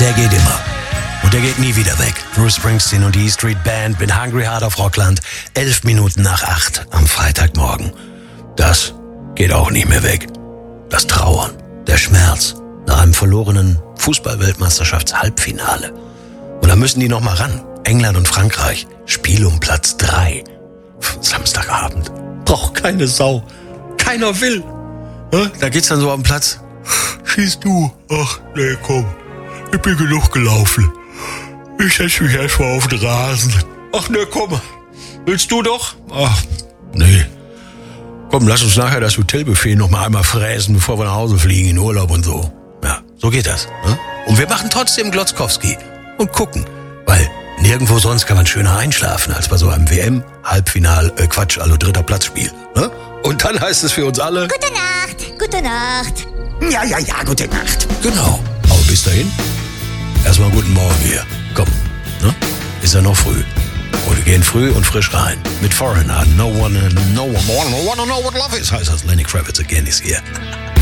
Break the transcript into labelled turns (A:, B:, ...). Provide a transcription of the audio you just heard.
A: der geht immer. Und der geht nie wieder weg. Bruce Springsteen und die E-Street Band mit Hungry Heart auf Rockland. 11 Minuten nach 8 am Freitagmorgen. Das geht auch nicht mehr weg. Das Trauern, der Schmerz nach einem verlorenen Fußball-Weltmeisterschafts-Halbfinale. Und da müssen die noch mal ran. England und Frankreich. Spiel um Platz 3. Samstagabend. Braucht keine Sau. Keiner will. Da geht's dann so auf den Platz. Schießt du? Ach, nee, komm. Ich bin genug gelaufen. Ich setze mich erstmal auf den Rasen. Ach, nee, komm. Willst du doch? Ach, nee. Komm, lass uns nachher das Hotelbuffet noch mal einmal fräsen, bevor wir nach Hause fliegen in Urlaub und so. Ja, so geht das. Ne? Und wir machen trotzdem Glotzkowski und gucken, weil nirgendwo sonst kann man schöner einschlafen als bei so einem dritter Platzspiel. Ne? Und dann heißt es für uns alle...
B: Gute Nacht, gute Nacht.
C: Ja, gute Nacht.
A: Genau. Aber bis dahin, erstmal guten Morgen hier. Komm, ne? Ist ja noch früh. Und wir gehen früh und frisch rein. Mit Foreigner. No one know what love is, heißt das. Lenny Kravitz again is here.